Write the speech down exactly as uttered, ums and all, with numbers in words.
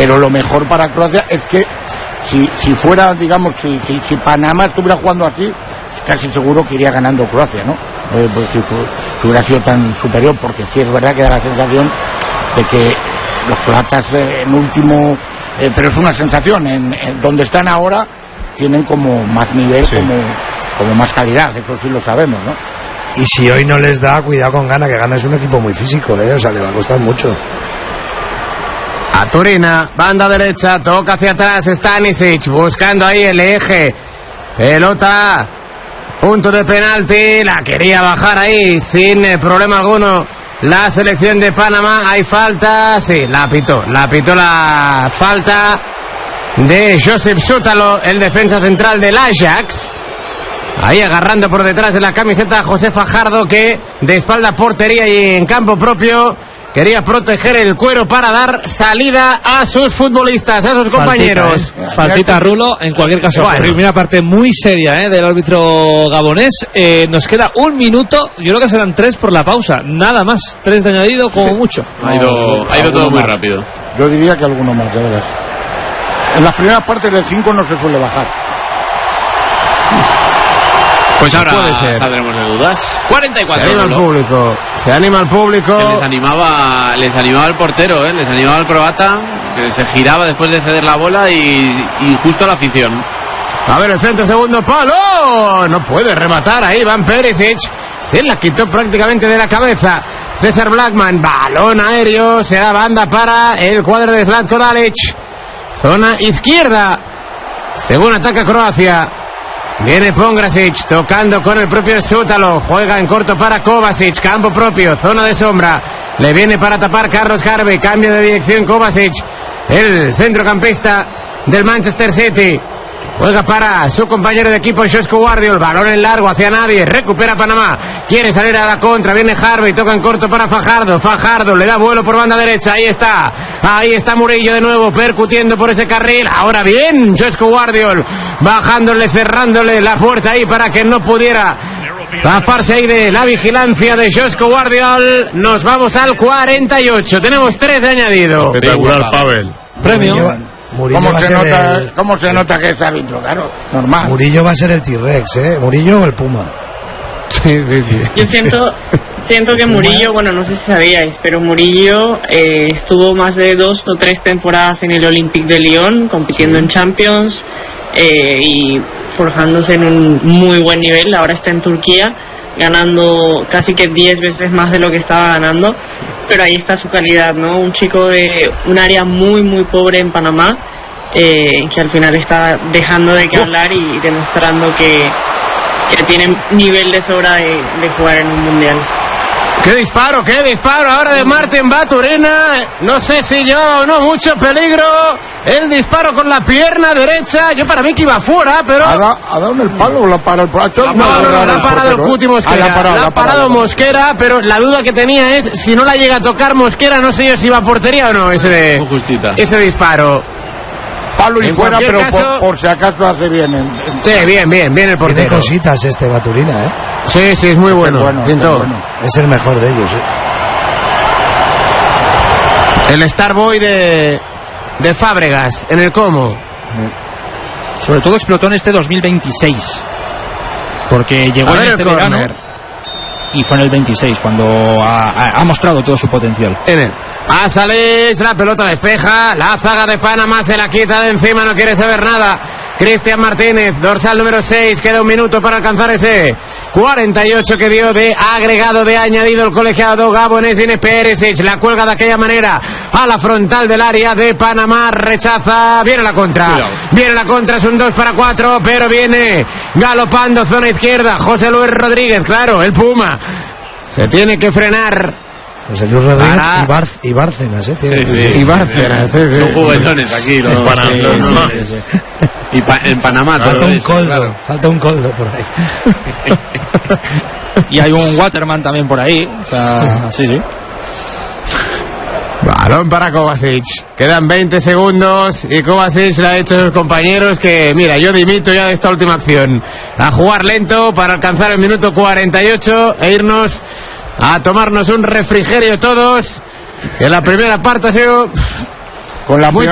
pero lo mejor para Croacia es que si, si fuera, digamos, si, si, si Panamá estuviera jugando así, casi seguro que iría ganando Croacia, ¿no? Eh, pues si, fue, si hubiera sido tan superior, porque sí es verdad que da la sensación de que los croatas eh, en último, eh, pero es una sensación, en, en donde están ahora tienen como más nivel, sí. como, como más calidad, eso sí lo sabemos, ¿no? Y si hoy no les da, cuidado con Ghana, que Ghana es un equipo muy físico, ¿eh? O sea, le va a costar mucho. A Turina, banda derecha, toca hacia atrás Stanisic, buscando ahí el eje, pelota, punto de penalti, la quería bajar ahí sin eh, problema alguno la selección de Panamá. Hay falta, sí, la pitó, la pitó la falta de Josep Sútalo, el defensa central del Ajax. Ahí agarrando por detrás de la camiseta a José Fajardo, que de espalda a portería y en campo propio quería proteger el cuero para dar salida a sus futbolistas, a sus Faltita, compañeros. ¿eh? Faltita, Rulo, en cualquier caso. Bueno. Una parte muy seria, ¿eh?, del árbitro gabonés. Eh, nos queda un minuto, yo creo que serán tres por la pausa, nada más, tres de añadido como sí. mucho. Ha ido, ha ido todo muy rápido. Yo diría que alguno más, ya verás. En las primeras partes del cinco no se suele bajar. Pues ahora saldremos de dudas. cuarenta y cuatro. Se anima el público. Se anima el público. Que les animaba, les animaba el portero, ¿eh? Les animaba el croata, que se giraba después de ceder la bola y, y justo a la afición. A ver el centro, segundo palo. No puede rematar ahí Van Perisic. Se la quitó prácticamente de la cabeza César Blackman. Balón aéreo. Será banda para el cuadro de Zlatko Dalic. Zona izquierda. Según ataca Croacia. Viene Pongrasic tocando con el propio Sútalo. Juega en corto para Kovacic. Campo propio, zona de sombra. Le viene para tapar Carlos Harvey. Cambio de dirección Kovacic, el centrocampista del Manchester City. Juega para su compañero de equipo Josko Guardiol. Balón en largo hacia nadie. Recupera Panamá. Quiere salir a la contra. Viene Harvey. Toca en corto para Fajardo. Fajardo le da vuelo por banda derecha. Ahí está. Ahí está Murillo de nuevo. Percutiendo por ese carril. Ahora bien. Josko Guardiol. Bajándole, cerrándole la puerta ahí para que no pudiera zafarse ahí de la vigilancia de Josko Guardiol. Nos vamos al cuarenta y ocho. Tenemos tres de añadido. Espectacular, Pavel. Premio. Murillo ¿Cómo, va se a ser nota, el... ¿Cómo se nota que es árbitro? Claro, normal. Murillo va a ser el T-Rex, ¿eh? Murillo o el Puma. Sí, sí, sí. Yo siento, siento que Murillo, bueno, no sé si sabíais, pero Murillo eh, estuvo más de dos o tres temporadas en el Olympique de Lyon, compitiendo sí. en Champions eh, y forjándose en un muy buen nivel. Ahora está en Turquía, ganando casi que diez veces más de lo que estaba ganando. Pero ahí está su calidad, ¿no? Un chico de un área muy, muy pobre en Panamá, eh, que al final está dejando de qué hablar y demostrando que, que tiene nivel de sobra de, de jugar en un mundial. ¡Qué disparo, qué disparo! Ahora de Martin Baturina. No sé si llevaba o no mucho peligro. El disparo con la pierna derecha. Yo para mí que iba fuera, pero... ¿Ha, da, ha dado en el palo o la para el palo? No, no, no, la ha parado el Cuti Mosquera. La ha parado, la ha parado Mosquera, pero la duda que tenía es si no la llega a tocar Mosquera, no sé yo si va a portería o no ese de, muy justita. Ese disparo. Palo y en fuera, pero caso, por, por si acaso hace bien. En, en... Sí, bien, bien, bien el portero. Tiene cositas este Baturina, ¿eh? Sí, sí, es muy bueno. Es, bueno, es, bueno. Es el mejor de ellos, ¿eh? El Starboy de, de Fábregas, en el Como. Eh. Sobre todo explotó en este dos mil veintiséis. Porque llegó en este verano y fue en el veintiséis cuando ha, ha, ha mostrado todo su potencial. En el a salir, la pelota despeja, la zaga de Panamá se la quita de encima, no quiere saber nada. Cristian Martínez, dorsal número seis, queda un minuto para alcanzar ese cuarenta y ocho que dio de agregado, de añadido el colegiado gabonés. Viene Perisic, la cuelga de aquella manera a la frontal del área de Panamá, rechaza, viene la contra, Cuidado. viene la contra, es un dos para cuatro, pero viene galopando zona izquierda, José Luis Rodríguez, claro, el Puma, se tiene que frenar. José Luis Rodríguez y, Bar, y Bárcenas, ¿eh? Sí, sí. Y Bárcenas, sí, sí. Son juguetones aquí, los, en Panamá. Sí, No, sí, no. sí, sí. Y pa, en Panamá falta todo un eso, coldo, claro. falta un coldo por ahí. Y hay un Waterman también por ahí. O sea, sí, sí. Balón para Kovacic. Quedan veinte segundos y Kovacic le ha dicho a sus compañeros que, mira, yo dimito ya de esta última acción. A jugar lento para alcanzar el minuto cuarenta y ocho e irnos a tomarnos un refrigerio todos. Que la primera parte ha sido con la muy